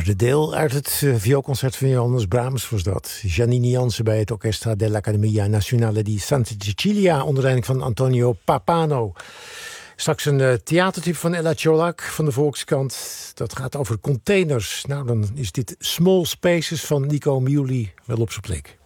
derde deel uit het vioolconcert van Johannes Brahms was dat. Giannini Jansen bij het Orchestra dell'Accademia Nazionale di Santa Cecilia onder leiding van Antonio Papano. Straks een theatertype van Ella Cholak van de Volkskrant. Dat gaat over containers. Nou, dan is dit Small Spaces van Nico Muhly wel op zijn plek.